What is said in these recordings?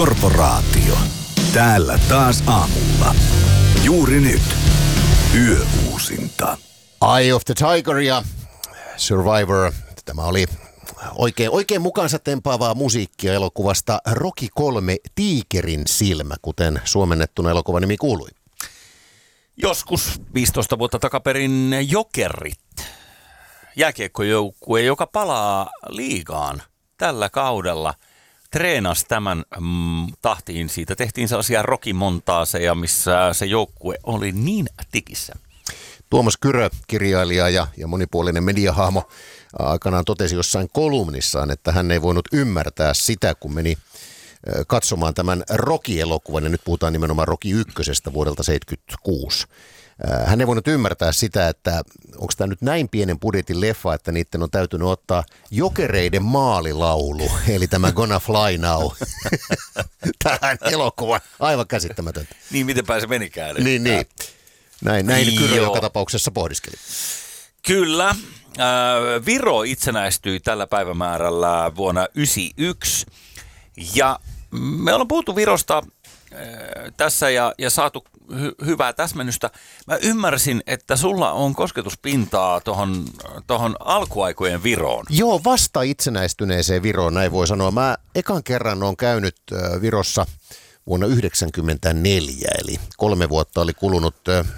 Korporaatio. Täällä taas aamulla. Juuri nyt. Yöuusinta. Eye of the Tiger ja Survivor. Tämä oli oikein mukaansa tempaavaa musiikkia elokuvasta Rocky 3 Tiikerin silmä, kuten suomennettuna elokuvan nimi kuului. Joskus 15 vuotta takaperin Jokerit, jääkiekkojoukkue, joka palaa liigaan tällä kaudella, treenasi tämän tahtiin siitä. Tehtiin sellaisia Rocky-montaaseja, missä se joukkue oli niin tikissä. Tuomas Kyrö, kirjailija ja monipuolinen mediahahmo, aikanaan totesi jossain kolumnissaan, että hän ei voinut ymmärtää sitä, kun meni katsomaan tämän Rocky-elokuvan, ja nyt puhutaan nimenomaan Rocky 1 vuodelta 1976. Hän ei voinut ymmärtää sitä, että onko tämä nyt näin pienen budjetin leffa, että niiden on täytynyt ottaa Jokereiden maalilaulu, eli tämä Gonna Fly Now, tähän elokuvaan. Aivan käsittämätöntä. Niin, mitenpä se menikään. Niin. Näin Kyrö joka tapauksessa pohdiskeli. Kyllä. Viro itsenäistyi tällä päivämäärällä vuonna 1991. Ja me ollaan puhuttu Virosta tässä ja saatu hyvää täsmennystä. Mä ymmärsin, että sulla on kosketuspintaa tohon alkuaikojen Viroon. Joo, vasta itsenäistyneeseen Viroon, näin voi sanoa. Mä ekan kerran olen käynyt Virossa vuonna 1994, eli 3 vuotta oli kulunut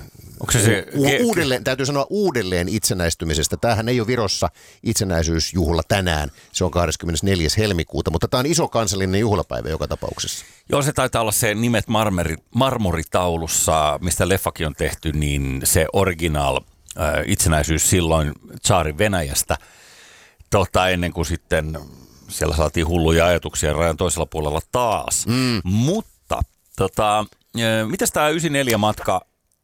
täytyy sanoa uudelleen itsenäistymisestä. Tämähän ei ole Virossa itsenäisyysjuhla tänään, se on 24. helmikuuta, mutta tämä on iso kansallinen juhlapäivä joka tapauksessa. Joo, se taitaa olla se nimet marmoritaulussa, mistä leffakin on tehty, niin se original itsenäisyys silloin tsaarin Venäjästä, ennen kuin sitten siellä saatiin hulluja ajatuksia rajan toisella puolella taas. Mutta mitäs tämä 94 matka,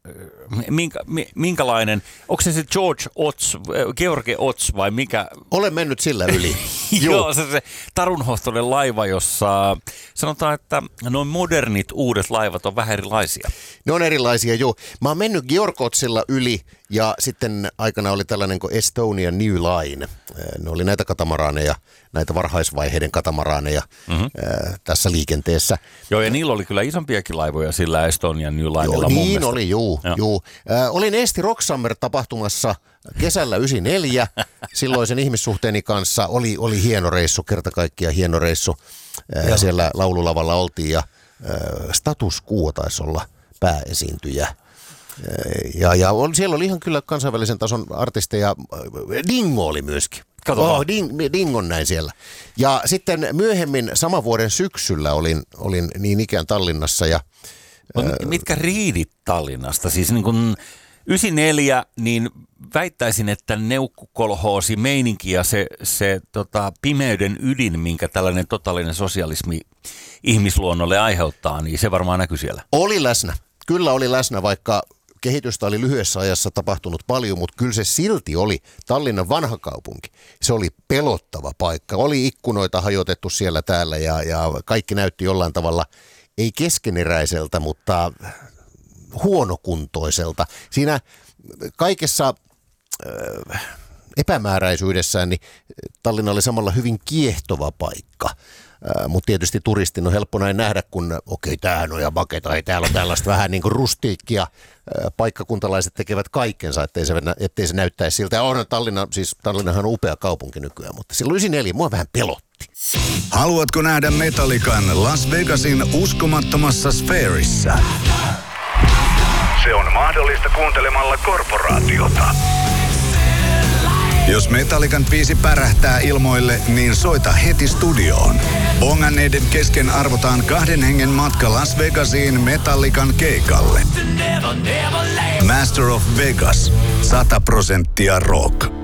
minkälainen, onko se George Ots vai mikä? Olen mennyt sillä yli. Joo, se tarunhohtoinen laiva, jossa sanotaan, että noin modernit uudet laivat on vähän erilaisia. Ne on erilaisia, joo. Mä oon mennyt Georg Otsilla yli ja sitten aikana oli tällainen kuin Estonia New Line. Ne oli näitä katamaraaneja, näitä varhaisvaiheiden katamaraaneja tässä liikenteessä. Joo, ja niillä oli kyllä isompiakin laivoja sillä Estonia New Linella mun niin mielestä. Oli, juu. Olin Eesti Rock Summer-tapahtumassa kesällä 94 silloisen ihmissuhteeni kanssa. Oli hieno reissu, kerta kaikkiaan hieno reissu. Siellä laululavalla oltiin ja Status Quo taisi olla pääesiintyjä. Ja siellä oli ihan kyllä kansainvälisen tason artisteja. Dingo oli myöskin. Dingon näin siellä. Ja sitten myöhemmin saman vuoden syksyllä olin niin ikään Tallinnassa. Mitkä riidit Tallinnasta? Siis niin kuin 94, niin väittäisin, että neukkukolhoosi meininki ja se pimeyden ydin, minkä tällainen totaalinen sosialismi ihmisluonnolle aiheuttaa, niin se varmaan näkyy siellä. Oli läsnä. Kyllä oli läsnä, vaikka kehitystä oli lyhyessä ajassa tapahtunut paljon, mutta kyllä se silti oli Tallinnan vanha kaupunki. Se oli pelottava paikka. Oli ikkunoita hajotettu siellä täällä ja kaikki näytti jollain tavalla, ei keskeneräiseltä, mutta huonokuntoiselta. Siinä kaikessa epämääräisyydessään niin Tallinna oli samalla hyvin kiehtova paikka. Mutta tietysti turistin on helppo näin nähdä, kun tämähän on ja maketa, ei täällä on tällaista vähän niin kuin rustiikkia. Paikkakuntalaiset tekevät kaikkensa, ettei se näyttäisi siltä. Ja onhan Tallinnahan on upea kaupunki nykyään, mutta silloin 94 mua vähän pelotti. Haluatko nähdä Metallican Las Vegasin uskomattomassa sfäärissä? Se on mahdollista kuuntelemalla Korporaatiota. Jos Metallican biisi pärähtää ilmoille, niin soita heti studioon. Bonganneiden kesken arvotaan 2 hengen matka Las Vegasiin Metallican keikalle. Master of Vegas. 100% rock.